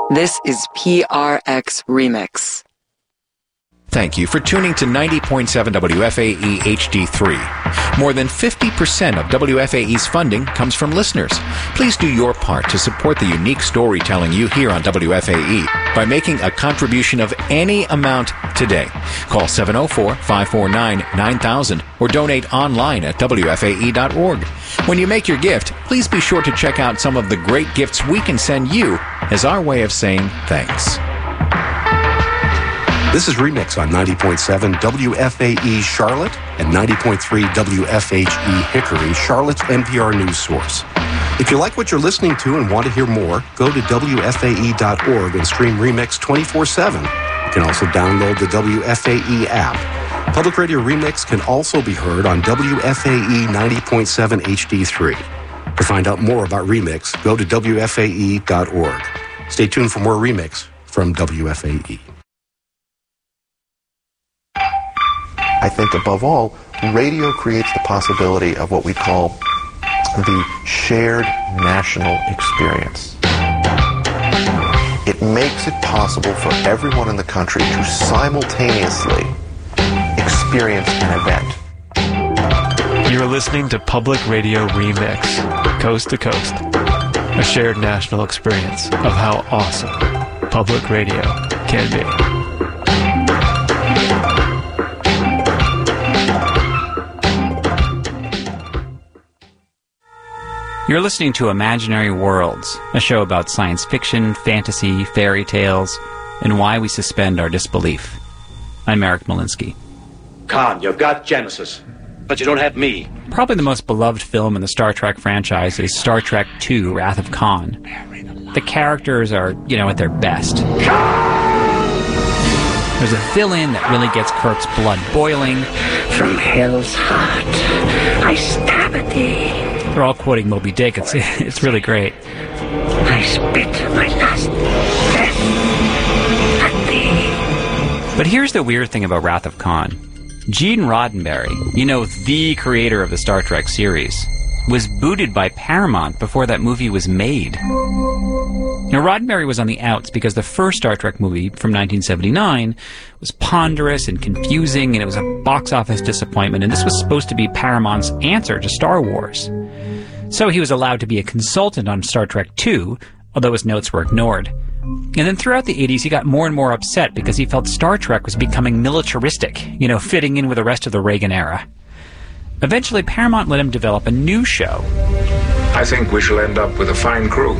This is PRX Remix. Thank you for tuning to 90.7 WFAE HD3. More than 50% of WFAE's funding comes from listeners. Please do your part to support the unique storytelling you hear on WFAE by making a contribution of any amount today. Call 704-549-9000 or donate online at WFAE.org. When you make your gift, please be sure to check out some of the great gifts we can send you as our way of saying thanks. This is Remix on 90.7 WFAE Charlotte and 90.3 WFHE Hickory, Charlotte's NPR news source. If you like what you're listening to and want to hear more, go to WFAE.org and stream Remix 24/7. You can also download the WFAE app. Public Radio Remix can also be heard on WFAE 90.7 HD3. To find out more about Remix, go to WFAE.org. Stay tuned for more Remix from WFAE. I think above all, radio creates the possibility of what we call the shared national experience. It makes it possible for everyone in the country to simultaneously experience an event. You're listening to Public Radio Remix, coast to coast. A shared national experience of how awesome public radio can be. You're listening to Imaginary Worlds, a show about science fiction, fantasy, fairy tales, and why we suspend our disbelief. I'm Eric Molinsky. Khan, you've got Genesis, but you don't have me. Probably the most beloved film in the Star Trek franchise is Star Trek II, Wrath of Khan. The characters are, at their best. There's a villain that really gets Kirk's blood boiling. From hell's heart, I stab at thee. They're all quoting Moby Dick. It's really great. I spit my last breath at thee. But here's the weird thing about Wrath of Khan. Gene Roddenberry, the creator of the Star Trek series, was booted by Paramount before that movie was made. Roddenberry was on the outs because the first Star Trek movie from 1979 was ponderous and confusing, and it was a box office disappointment, and this was supposed to be Paramount's answer to Star Wars. So he was allowed to be a consultant on Star Trek II, although his notes were ignored. And then throughout the 80s, he got more and more upset because he felt Star Trek was becoming militaristic, fitting in with the rest of the Reagan era. Eventually, Paramount let him develop a new show. I think we shall end up with a fine crew,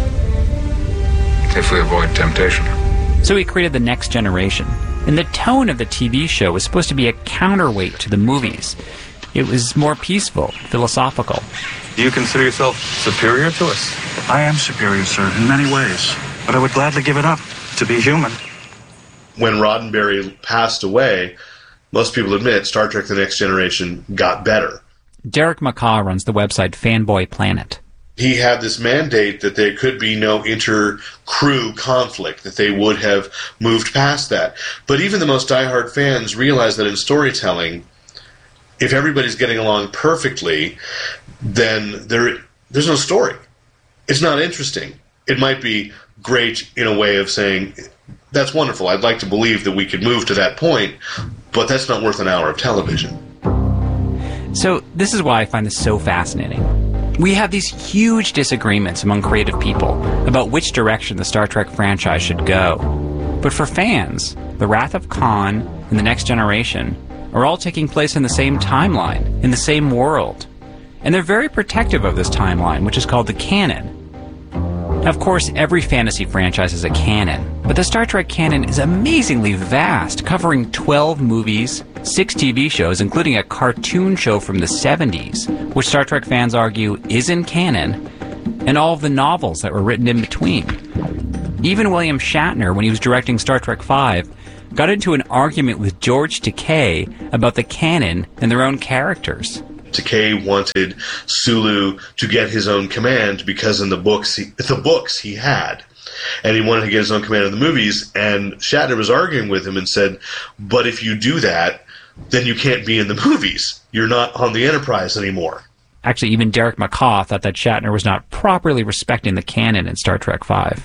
if we avoid temptation. So he created The Next Generation. And the tone of the TV show was supposed to be a counterweight to the movies. It was more peaceful, philosophical. Do you consider yourself superior to us? I am superior, sir, in many ways. But I would gladly give it up to be human. When Roddenberry passed away, most people admit Star Trek The Next Generation got better. Derek McCaw runs the website Fanboy Planet. He had this mandate that there could be no inter-crew conflict, that they would have moved past that. But even the most diehard fans realize that in storytelling, if everybody's getting along perfectly, then there's no story. It's not interesting. It might be great in a way of saying, that's wonderful, I'd like to believe that we could move to that point, but that's not worth an hour of television. So this is why I find this so fascinating. We have these huge disagreements among creative people about which direction the Star Trek franchise should go. But for fans, The Wrath of Khan and The Next Generation are all taking place in the same timeline, in the same world. And they're very protective of this timeline, which is called the canon. Now, of course, every fantasy franchise is a canon, but the Star Trek canon is amazingly vast, covering 12 movies, 6 TV shows, including a cartoon show from the 70s, which Star Trek fans argue isn't canon, and all of the novels that were written in between. Even William Shatner, when he was directing Star Trek V, got into an argument with George Takei about the canon and their own characters. Takei wanted Sulu to get his own command because in the books he had. And he wanted to get his own command in the movies, and Shatner was arguing with him and said, but if you do that, then you can't be in the movies. You're not on the Enterprise anymore. Actually, even Derek McCaw thought that Shatner was not properly respecting the canon in Star Trek V.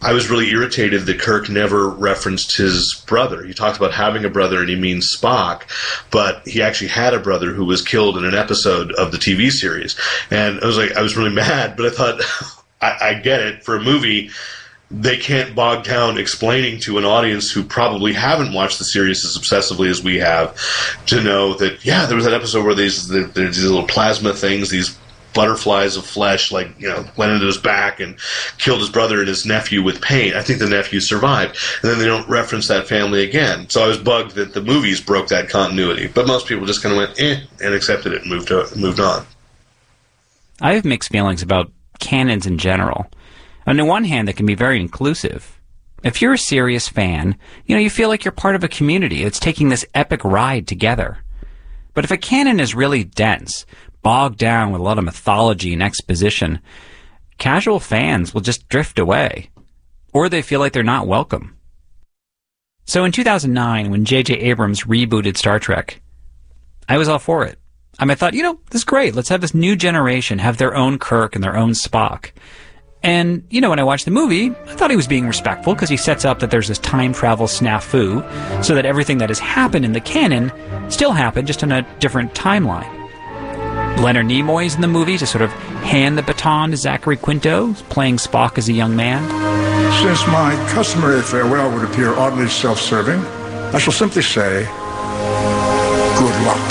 I was really irritated that Kirk never referenced his brother. He talked about having a brother, and he means Spock, but he actually had a brother who was killed in an episode of the TV series. And I was really mad, but I thought, I get it. For a movie, they can't bog down explaining to an audience who probably haven't watched the series as obsessively as we have to know that, yeah, there was that episode where there's these little plasma things, these butterflies of flesh, went into his back and killed his brother and his nephew with pain. I think the nephew survived. And then they don't reference that family again. So I was bugged that the movies broke that continuity. But most people just kind of went, and accepted it and moved on. I have mixed feelings about canons in general. On the one hand, they can be very inclusive. If you're a serious fan, you feel like you're part of a community that's taking this epic ride together. But if a canon is really dense, bogged down with a lot of mythology and exposition, casual fans will just drift away, or they feel like they're not welcome. So in 2009, when J.J. Abrams rebooted Star Trek, I was all for it. I thought, this is great. Let's have this new generation have their own Kirk and their own Spock. And, when I watched the movie, I thought he was being respectful because he sets up that there's this time travel snafu so that everything that has happened in the canon still happened, just in a different timeline. Leonard Nimoy's in the movie to sort of hand the baton to Zachary Quinto, playing Spock as a young man. Since my customary farewell would appear oddly self-serving, I shall simply say, good luck.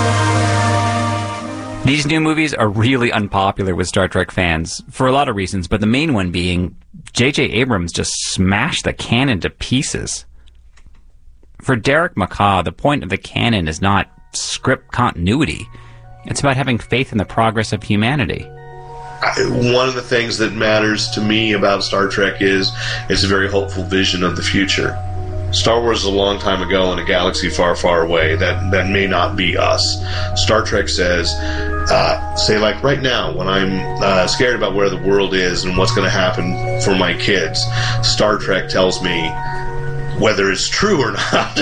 These new movies are really unpopular with Star Trek fans for a lot of reasons, but the main one being J.J. Abrams just smashed the canon to pieces. For Derek McCaw, the point of the canon is not script continuity. It's about having faith in the progress of humanity. One of the things that matters to me about Star Trek is it's a very hopeful vision of the future. Star Wars is a long time ago in a galaxy far, far away. That may not be us. Star Trek says, say like right now, when I'm scared about where the world is and what's going to happen for my kids, Star Trek tells me, whether it's true or not,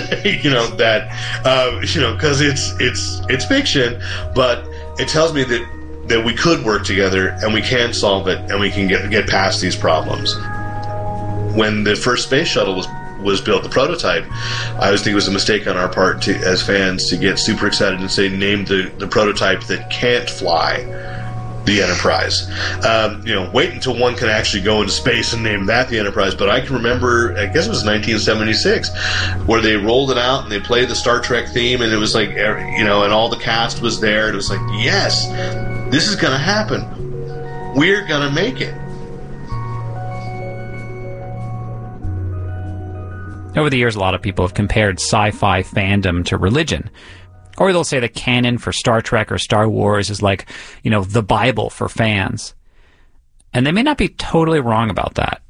because it's fiction, but it tells me that we could work together and we can solve it and we can get past these problems. When the first space shuttle was built, the prototype, I always think it was a mistake on our part as fans to get super excited and say, name the prototype that can't fly the Enterprise. Wait until one can actually go into space and name that the Enterprise. But I can remember, I guess it was 1976, where they rolled it out and they played the Star Trek theme, and it was like, and all the cast was there, and it was like, yes, this is going to happen. We're going to make it. Over the years, a lot of people have compared sci-fi fandom to religion. Or they'll say the canon for Star Trek or Star Wars is like, the Bible for fans. And they may not be totly wrong about that.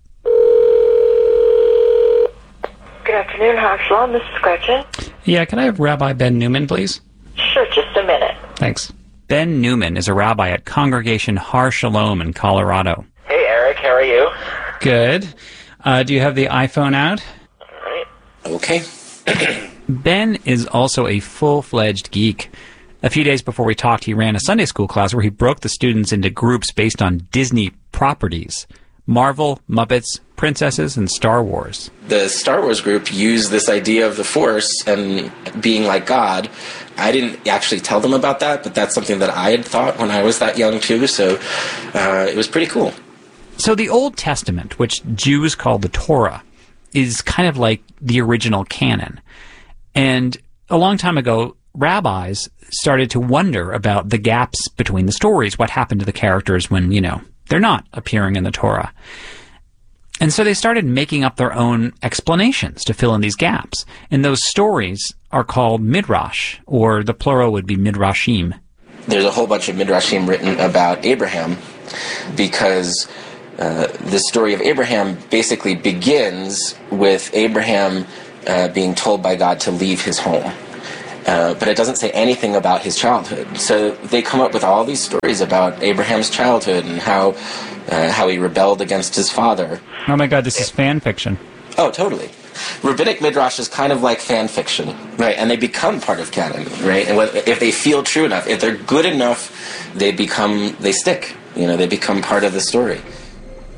Good afternoon, Haslam. This is Gretchen. Yeah, can I have Rabbi Ben Newman, please? Sure, just a minute. Thanks. Ben Newman is a rabbi at Congregation Har Shalom in Colorado. Hey, Eric. How are you? Good. Do you have the iPhone out? All right. Okay. Ben is also a full-fledged geek. A few days before we talked, he ran a Sunday school class where he broke the students into groups based on Disney properties. Marvel, Muppets, princesses, and Star Wars. The Star Wars group used this idea of the Force and being like God. I didn't actually tell them about that, but that's something that I had thought when I was that young too, so it was pretty cool. So the Old Testament, which Jews call the Torah, is kind of like the original canon. And a long time ago, rabbis started to wonder about the gaps between the stories, what happened to the characters when, they're not appearing in the Torah. And so they started making up their own explanations to fill in these gaps. And those stories are called midrash, or the plural would be midrashim. There's a whole bunch of midrashim written about Abraham because the story of Abraham basically begins with Abraham being told by God to leave his home. But it doesn't say anything about his childhood. So they come up with all these stories about Abraham's childhood and how he rebelled against his father. Oh my God, this is fan fiction. Oh, totally. Rabbinic midrash is kind of like fan fiction, right? And they become part of canon, right? And if they feel true enough, if they're good enough, they stick. They become part of the story.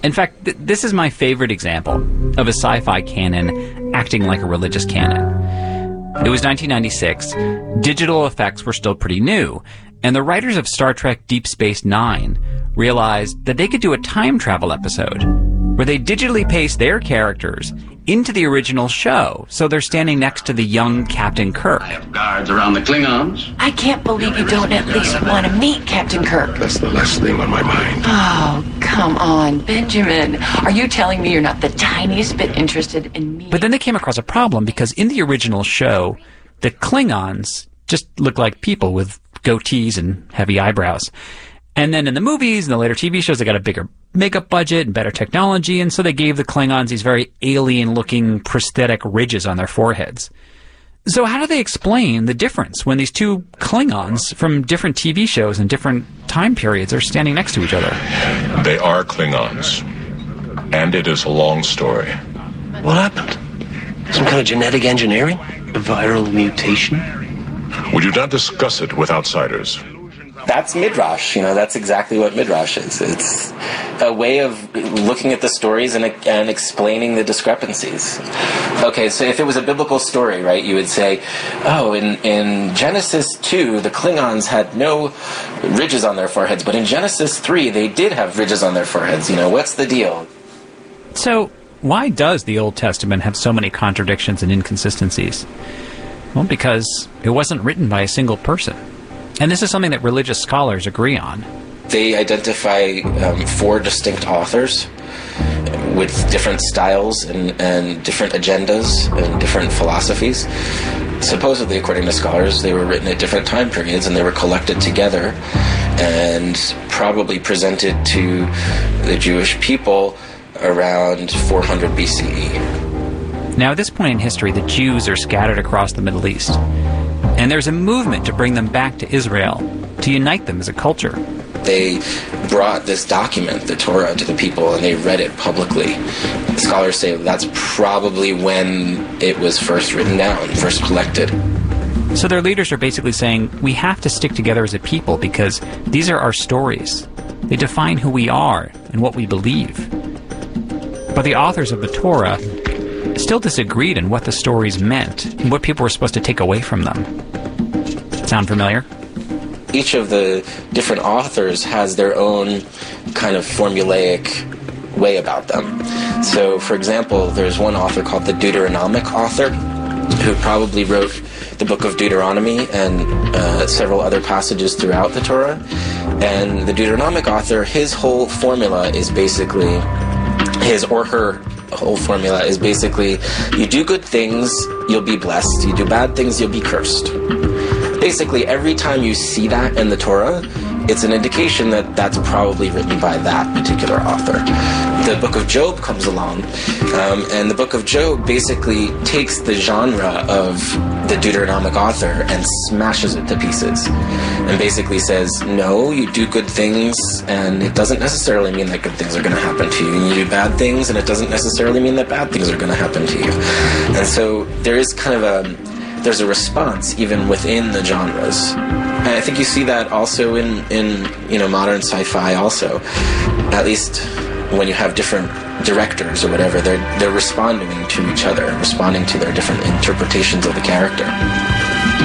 In fact, this is my favorite example of a sci-fi canon acting like a religious canon. It was 1996. Digital effects were still pretty new, and the writers of Star Trek Deep Space Nine realized that they could do a time travel episode where they digitally paste their characters into the original show, so they're standing next to the young Captain Kirk. I have guards around the Klingons. I can't believe you don't at least want to meet Captain Kirk. That's the last thing on my mind. Oh, come on, Benjamin. Are you telling me you're not the tiniest bit interested in me? But then they came across a problem, because in the original show, the Klingons just look like people with goatees and heavy eyebrows. And then in the movies and the later TV shows, they got a bigger makeup budget and better technology, and so they gave the Klingons these very alien-looking prosthetic ridges on their foreheads. So how do they explain the difference when these two Klingons from different TV shows and different time periods are standing next to each other? They are Klingons. And it is a long story. What happened? Some kind of genetic engineering? A viral mutation? We do not discuss it with outsiders. That's Midrash. That's exactly what Midrash is. It's a way of looking at the stories and explaining the discrepancies. Okay, so if it was a biblical story, right, you would say, oh, in Genesis 2, the Klingons had no ridges on their foreheads, but in Genesis 3, they did have ridges on their foreheads. What's the deal? So, why does the Old Testament have so many contradictions and inconsistencies? Well, because it wasn't written by a single person. And this is something that religious scholars agree on. They identify 4 distinct authors with different styles and different agendas and different philosophies. Supposedly, according to scholars, they were written at different time periods, and they were collected together and probably presented to the Jewish people around 400 BCE. Now, at this point in history, the Jews are scattered across the Middle East. And there's a movement to bring them back to Israel, to unite them as a culture. They brought this document, the Torah, to the people, and they read it publicly. Scholars say that's probably when it was first written down, first collected. So their leaders are basically saying, we have to stick together as a people because these are our stories. They define who we are and what we believe. But the authors of the Torah still disagreed on what the stories meant and what people were supposed to take away from them. Sound familiar? Each of the different authors has their own kind of formulaic way about them. So, for example, there's one author called the Deuteronomic author, who probably wrote the book of Deuteronomy and several other passages throughout the Torah. And the Deuteronomic author, his whole formula is basically, his or her whole formula is basically, you do good things, you'll be blessed. You do bad things, you'll be cursed. Basically, every time you see that in the Torah, it's an indication that that's probably written by that particular author. The Book of Job comes along, and the Book of Job basically takes the genre of the Deuteronomic author and smashes it to pieces, and basically says, no, you do good things, and it doesn't necessarily mean that good things are going to happen to you. And you do bad things, and it doesn't necessarily mean that bad things are going to happen to you. And so there is kind of there's a response even within the genres. And I think you see that also in modern sci-fi also. At least when you have different directors or whatever, they're responding to each other, responding to their different interpretations of the character.